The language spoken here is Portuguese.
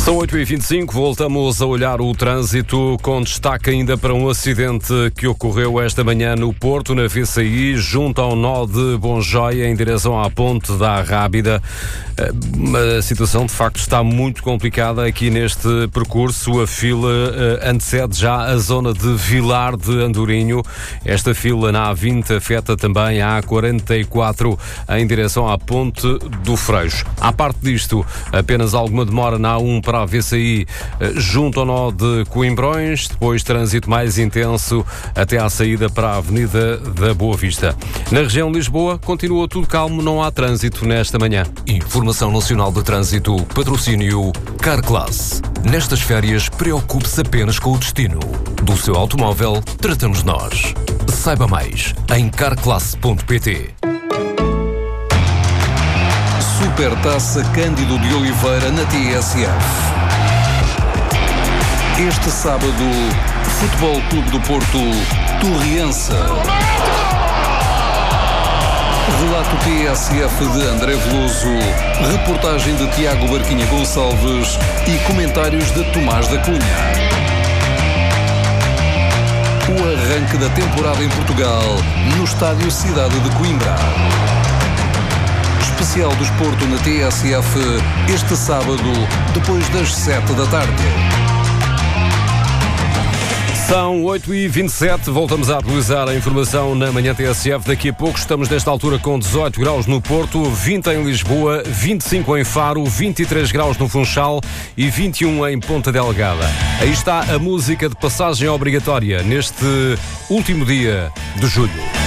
São 8h25, voltamos a olhar o trânsito com destaque ainda para um acidente que ocorreu esta manhã no Porto, na VCI, junto ao nó de Bonjoia, em direção à ponte da Rábida. A situação de facto está muito complicada aqui neste percurso. A fila antecede já a zona de Vilar de Andorinho. Esta fila na A20 afeta também a A44 em direção à ponte do Freixo. À parte disto, apenas alguma demora na A1 para a VCI junto ao nó de Coimbrões, depois trânsito mais intenso até à saída para a Avenida da Boa Vista. Na região de Lisboa continua tudo calmo, não há trânsito nesta manhã. Informação Nacional de Trânsito, patrocínio Carclass. Nestas férias, preocupe-se apenas com o destino. Do seu automóvel, tratamos nós. Saiba mais em carclass.pt. Supertaça Cândido de Oliveira na TSF. Este sábado, Futebol Clube do Porto, Torriense. Relato TSF de André Veloso, reportagem de Tiago Barquinha Gonçalves e comentários de Tomás da Cunha. O arranque da temporada em Portugal, no estádio Cidade de Coimbra. Especial do Desporto na TSF, este sábado, depois das 7 da tarde. São 8h27, voltamos a atualizar a informação na manhã TSF. Daqui a pouco estamos nesta altura com 18 graus no Porto, 20 em Lisboa, 25 em Faro, 23 graus no Funchal e 21 em Ponta Delgada. Aí está a música de passagem obrigatória neste último dia de julho.